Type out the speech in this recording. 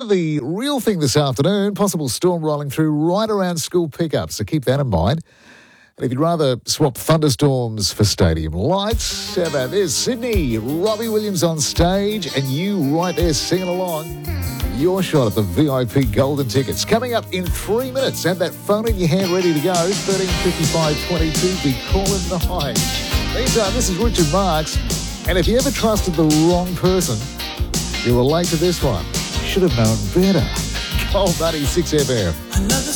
the real thing this afternoon, possible storm rolling through right around school pickups, so keep that in mind. And if you'd rather swap thunderstorms for stadium lights, how about this? Sydney, Robbie Williams on stage, and you right there singing along. Your shot at the VIP golden tickets. Coming up in 3 minutes. Have that phone in your hand ready to go. 135522. Be calling the high. Meantime, this is Richard Marks. And if you ever trusted the wrong person, you'll relate to this one. Should have known better. Gold 96 FM.